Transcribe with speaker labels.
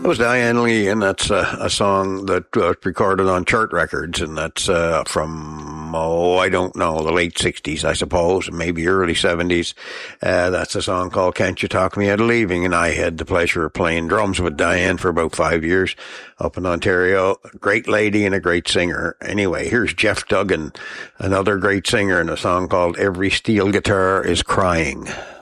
Speaker 1: That was Diane Lee, and that's a song that was recorded on Chart Records, and that's from, I don't know, the late 60s, I suppose, maybe early 70s. That's a song called Can't You Talk Me Out of Leaving, and I had the pleasure of playing drums with Diane for about 5 years up in Ontario. A great lady and a great singer. Anyway, here's Jeff Duggan, another great singer, in a song called Every Steel Guitar is Crying.